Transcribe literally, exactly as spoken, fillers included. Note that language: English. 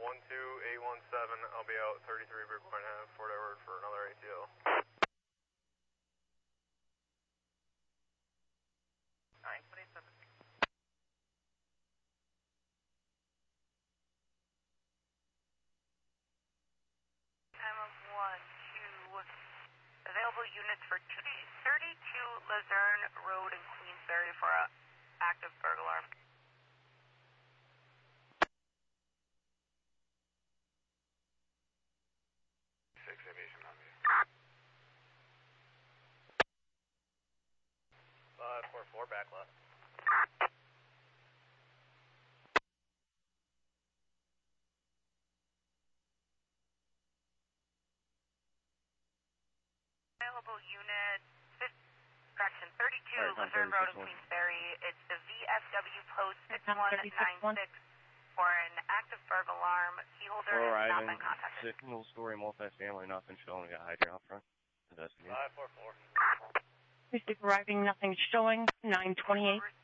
one two eight one seven, I'll be out thirty-three Bridgepoint Ave, Fort Edward for another A T O. nine twenty seven. Time of one, two, available units for thirty-two Luzerne Road in Queensbury for an active burglar alarm. Six aviation on me. Five four four back left. Available unit, correction, thirty-two Luzerne Road in Queensbury. It's the V F W post six one nine six for an active burglar alarm. Key holder has not been contacted. Single story multifamily, nothing showing. We got hydrant out front. Five four four. Mystic arriving, nothing showing. nine twenty-eight.